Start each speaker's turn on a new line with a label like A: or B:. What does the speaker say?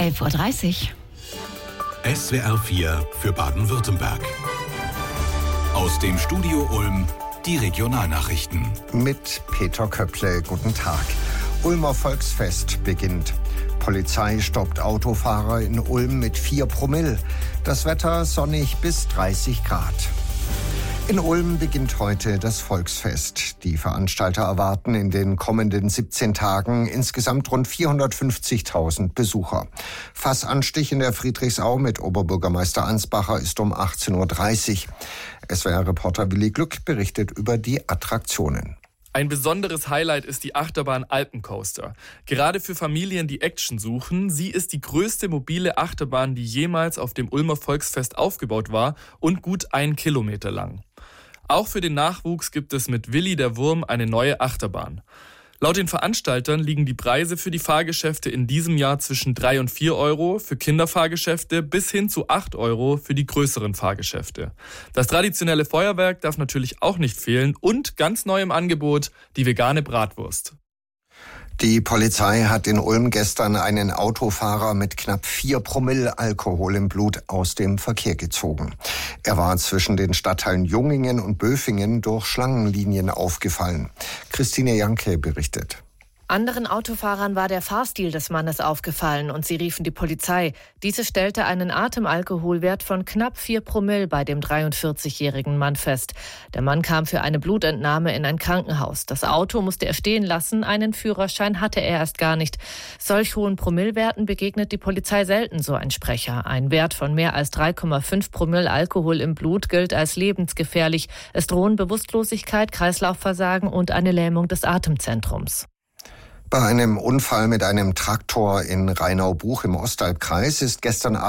A: 11:30 Uhr.
B: SWR 4 für Baden-Württemberg. Aus dem Studio Ulm die Regionalnachrichten.
C: Mit Peter Köpple, guten Tag. Ulmer Volksfest beginnt. Polizei stoppt Autofahrer in Ulm mit 4 Promille. Das Wetter sonnig bis 30 Grad. In Ulm beginnt heute das Volksfest. Die Veranstalter erwarten in den kommenden 17 Tagen insgesamt rund 450.000 Besucher. Fassanstich in der Friedrichsau mit Oberbürgermeister Ansbacher ist um 18:30 Uhr. SWR-Reporter Willi Glück berichtet über die Attraktionen.
D: Ein besonderes Highlight ist die Achterbahn Alpencoaster. Gerade für Familien, die Action suchen. Sie ist die größte mobile Achterbahn, die jemals auf dem Ulmer Volksfest aufgebaut war und gut 1 Kilometer lang. Auch für den Nachwuchs gibt es mit Willi der Wurm eine neue Achterbahn. Laut den Veranstaltern liegen die Preise für die Fahrgeschäfte in diesem Jahr zwischen 3 und 4 Euro für Kinderfahrgeschäfte bis hin zu 8 Euro für die größeren Fahrgeschäfte. Das traditionelle Feuerwerk darf natürlich auch nicht fehlen und ganz neu im Angebot die vegane Bratwurst.
C: Die Polizei hat in Ulm gestern einen Autofahrer mit knapp 4 Promille Alkohol im Blut aus dem Verkehr gezogen. Er war zwischen den Stadtteilen Jungingen und Böfingen durch Schlangenlinien aufgefallen. Christine Janke berichtet.
E: Anderen Autofahrern war der Fahrstil des Mannes aufgefallen und sie riefen die Polizei. Diese stellte einen Atemalkoholwert von knapp 4 Promille bei dem 43-jährigen Mann fest. Der Mann kam für eine Blutentnahme in ein Krankenhaus. Das Auto musste er stehen lassen, einen Führerschein hatte er erst gar nicht. Solch hohen Promillewerten begegnet die Polizei selten, so ein Sprecher. Ein Wert von mehr als 3,5 Promille Alkohol im Blut gilt als lebensgefährlich. Es drohen Bewusstlosigkeit, Kreislaufversagen und eine Lähmung des Atemzentrums.
C: Bei einem Unfall mit einem Traktor in Rheinau-Buch im Ostalbkreis ist gestern Abend